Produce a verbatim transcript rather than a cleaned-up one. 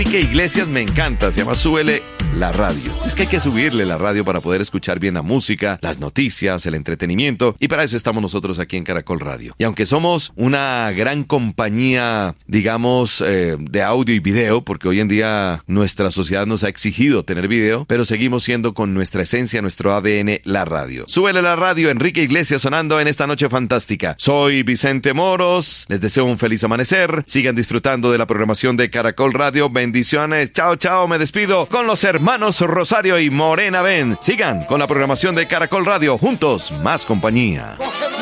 Enrique Iglesias me encanta, se llama Súbele la radio. Es que hay que subirle la radio para poder escuchar bien la música, las noticias, el entretenimiento, y para eso estamos nosotros aquí en Caracol Radio. Y aunque somos una gran compañía, digamos, eh, de audio y video, porque hoy en día nuestra sociedad nos ha exigido tener video, pero seguimos siendo con nuestra esencia, nuestro A D N, la radio. Súbele la radio, Enrique Iglesias sonando en esta noche fantástica. Soy Vicente Moros, les deseo un feliz amanecer, sigan disfrutando de la programación de Caracol Radio, bendiciones, chao, chao, me despido con los hermanos Rosario y Morena Ben. Sigan con la programación de Caracol Radio, juntos, más compañía.